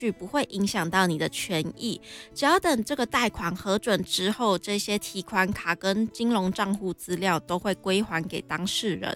不会影响到你的权益，只要等这个贷款核准之后，这些提款卡跟金融账户资料都会归还给当事人。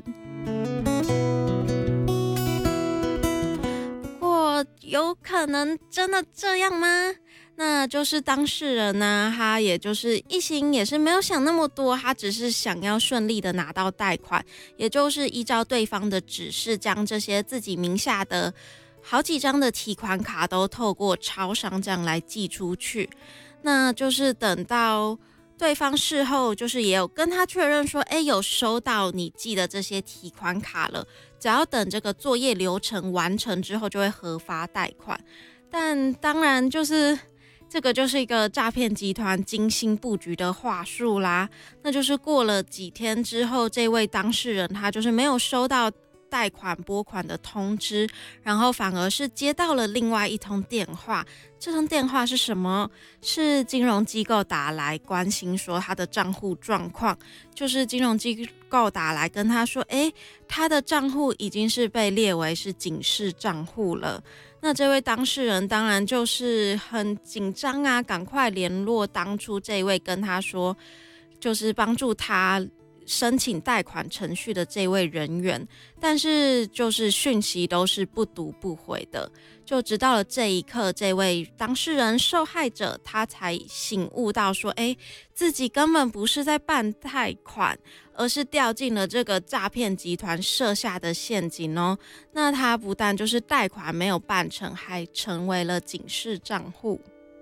不过有可能真的这样吗？那就是当事人呢，他也就是一心也是没有想那么多，他只是想要顺利的拿到贷款，也就是依照对方的指示，将这些自己名下的好几张的提款卡都透过超商这样来寄出去。那就是等到对方事后就是也有跟他确认说，有收到你寄的这些提款卡了，只要等这个作业流程完成之后就会核发贷款。但当然就是这个就是一个诈骗集团精心布局的话术啦。那就是过了几天之后，这位当事人他就是没有收到贷款拨款的通知，然后反而是接到了另外一通电话。这通电话是什么？是金融机构打来关心说他的账户状况，就是金融机构打来跟他说，他的账户已经是被列为是警示账户了。那这位当事人当然就是很紧张啊，赶快联络当初这位跟他说，就是帮助他申请贷款程序的这位人员，但是就是讯息都是不读不回的。就直到了这一刻，这位当事人受害者他才醒悟到说，自己根本不是在办贷款，而是掉进了这个诈骗集团设下的陷阱哦。那他不但就是贷款没有办成，还成为了警示账户。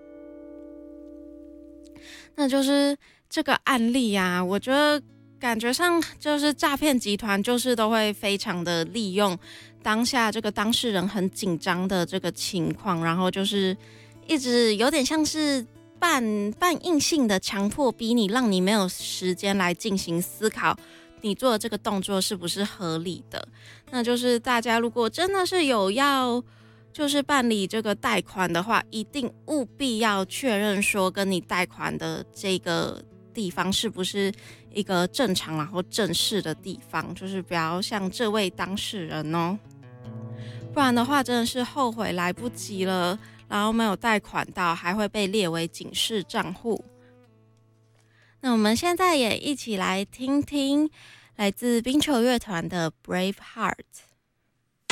那就是这个案例啊，我觉得感觉上就是诈骗集团就是都会非常的利用当下这个当事人很紧张的这个情况，然后就是一直有点像是半硬性的强迫逼你，让你没有时间来进行思考你做的这个动作是不是合理的。那就是大家如果真的是有要就是办理这个贷款的话，一定务必要确认说跟你贷款的这个地方是不是一个正常然后正式的地方，就是不要像这位当事人哦，不然的话真的是后悔来不及了，然后没有贷款到，还会被列为警示账户。那我们现在也一起来听听来自冰球乐团的 Brave Heart。